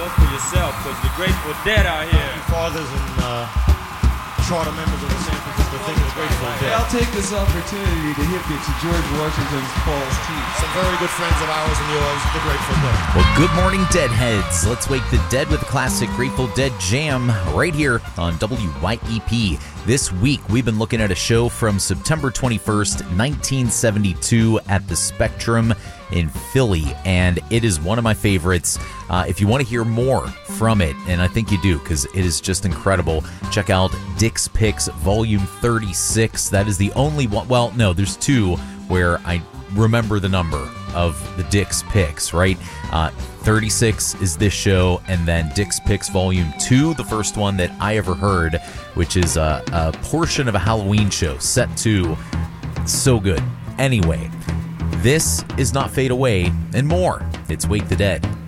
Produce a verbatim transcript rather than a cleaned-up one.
Talk for yourself, because the Grateful Dead out here. Fathers and uh, charter members of the San Francisco thing is Grateful Dead. I'll take this opportunity to hip you to George Washington's Paul's Teeth. Some very good friends of ours and yours, the Grateful Dead. Well, good morning, Deadheads. Let's wake the dead with a classic Grateful Dead jam right here on W Y E P. This week, we've been looking at a show from September twenty-first, nineteen seventy-two at the Spectrum in Philly, and it is one of my favorites. Uh, if you want to hear more from it, and I think you do because it is just incredible, check out Dick's Picks Volume thirty-six. That is the only one. Well, no, there's two where I remember the number of the Dick's Picks, right? Uh, thirty-six is this show, and then Dick's Picks Volume two, the first one that I ever heard, which is a, a portion of a Halloween show, set two. So good. Anyway, this is Not Fade Away and more. It's Wake the Dead.